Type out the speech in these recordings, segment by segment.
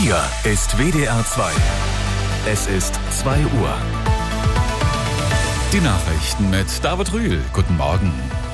Hier ist WDR 2. Es ist 2 Uhr. Die Nachrichten mit David Rühl. Guten Morgen.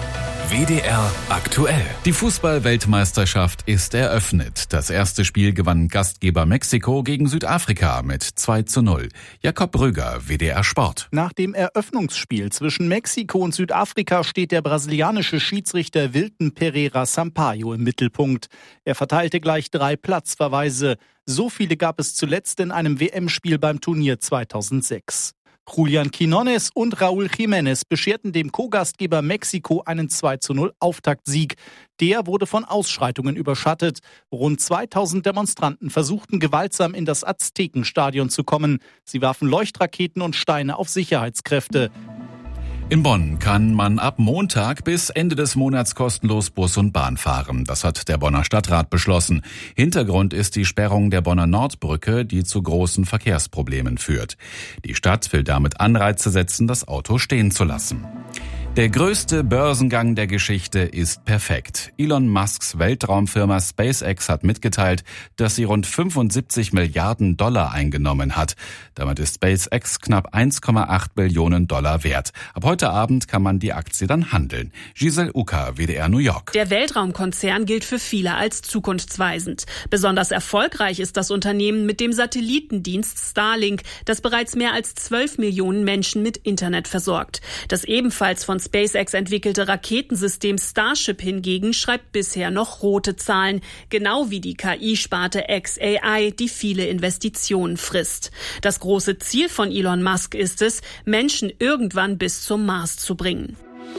WDR aktuell. Die Fußball-Weltmeisterschaft ist eröffnet. Das erste Spiel gewann Gastgeber Mexiko gegen Südafrika mit 2:0. Jakob Brügger, WDR Sport. Nach dem Eröffnungsspiel zwischen Mexiko und Südafrika steht der brasilianische Schiedsrichter Wilton Pereira Sampaio im Mittelpunkt. Er verteilte gleich 3 Platzverweise. So viele gab es zuletzt in einem WM-Spiel beim Turnier 2006. Julián Quiñones und Raúl Jiménez bescherten dem Co-Gastgeber Mexiko einen 2:0 Auftaktsieg. Der wurde von Ausschreitungen überschattet. Rund 2000 Demonstranten versuchten gewaltsam in das Aztekenstadion zu kommen. Sie warfen Leuchtraketen und Steine auf Sicherheitskräfte. In Bonn kann man ab Montag bis Ende des Monats kostenlos Bus und Bahn fahren. Das hat der Bonner Stadtrat beschlossen. Hintergrund ist die Sperrung der Bonner Nordbrücke, die zu großen Verkehrsproblemen führt. Die Stadt will damit Anreize setzen, das Auto stehen zu lassen. Der größte Börsengang der Geschichte ist perfekt. Elon Musks Weltraumfirma SpaceX hat mitgeteilt, dass sie rund 75 Milliarden Dollar eingenommen hat. Damit ist SpaceX knapp 1,8 Billionen Dollar wert. Ab heute Abend kann man die Aktie dann handeln. Giselle Ucker, WDR New York. Der Weltraumkonzern gilt für viele als zukunftsweisend. Besonders erfolgreich ist das Unternehmen mit dem Satellitendienst Starlink, das bereits mehr als 12 Millionen Menschen mit Internet versorgt. Das ebenfalls von SpaceX entwickelte Raketensystem Starship hingegen schreibt bisher noch rote Zahlen, genau wie die KI-Sparte xAI, die viele Investitionen frisst. Das große Ziel von Elon Musk ist es, Menschen irgendwann bis zum Mars zu bringen.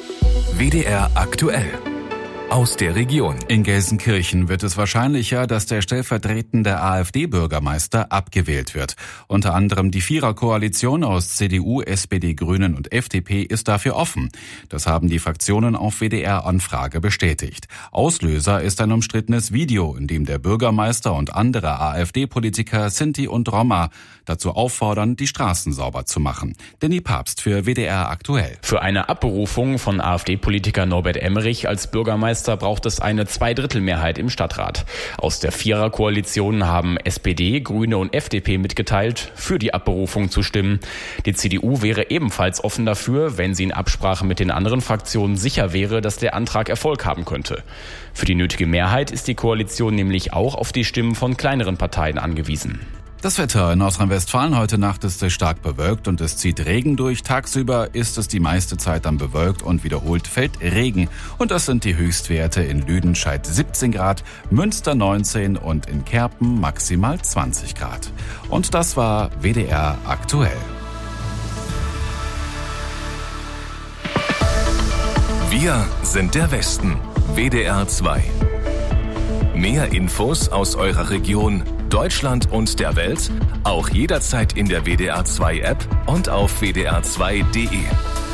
WDR aktuell. Aus der Region. In Gelsenkirchen wird es wahrscheinlicher, dass der stellvertretende AfD-Bürgermeister abgewählt wird. Unter anderem die Viererkoalition aus CDU, SPD, Grünen und FDP ist dafür offen. Das haben die Fraktionen auf WDR-Anfrage bestätigt. Auslöser ist ein umstrittenes Video, in dem der Bürgermeister und andere AfD-Politiker Sinti und Roma dazu auffordern, die Straßen sauber zu machen. Danny Papst für WDR aktuell. Für eine Abberufung von AfD-Politiker Norbert Emmerich als Bürgermeister braucht es eine Zweidrittelmehrheit im Stadtrat. Aus der Viererkoalition haben SPD, Grüne und FDP mitgeteilt, für die Abberufung zu stimmen. Die CDU wäre ebenfalls offen dafür, wenn sie in Absprache mit den anderen Fraktionen sicher wäre, dass der Antrag Erfolg haben könnte. Für die nötige Mehrheit ist die Koalition nämlich auch auf die Stimmen von kleineren Parteien angewiesen. Das Wetter in Nordrhein-Westfalen: heute Nacht ist es stark bewölkt und es zieht Regen durch. Tagsüber ist es die meiste Zeit dann bewölkt und wiederholt fällt Regen. Und das sind die Höchstwerte: in Lüdenscheid 17 Grad, Münster 19 und in Kerpen maximal 20 Grad. Und das war WDR aktuell. Wir sind der Westen. WDR 2. Mehr Infos aus eurer Region, Deutschland und der Welt, auch jederzeit in der WDR 2 App und auf wdr2.de.